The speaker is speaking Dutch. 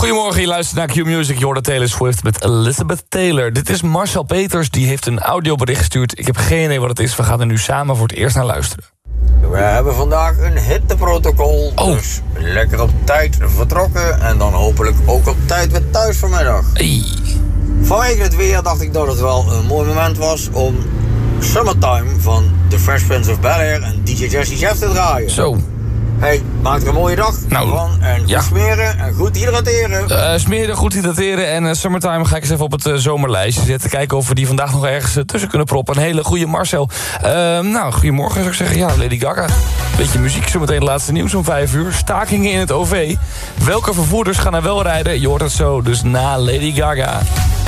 Goedemorgen, je luistert naar Q-Music. Je hoort Taylor Swift met Elizabeth Taylor. Dit is Marcel Peters, die heeft een audiobericht gestuurd. Ik heb geen idee wat het is. We gaan er nu samen voor het eerst naar luisteren. We hebben vandaag een hitteprotocol. Dus lekker op tijd vertrokken. En dan hopelijk ook op tijd weer thuis vanmiddag. Hey. Vanwege het weer dacht ik dat het wel een mooi moment was om Summertime van The Fresh Prince of Bel-Air en DJ Jazzy Jeff te draaien. Zo. Hey, maak er een mooie dag van en goed smeren en goed hydrateren. Smeren, goed hydrateren en Summertime ga ik eens even op het zomerlijstje zetten. Kijken of we die vandaag nog ergens tussen kunnen proppen. Een hele goede Marcel. Goedemorgen zou ik zeggen. Ja, Lady Gaga. Beetje muziek, zometeen het laatste nieuws om 5 uur. Stakingen in het OV. Welke vervoerders gaan er wel rijden? Je hoort het zo, dus na Lady Gaga.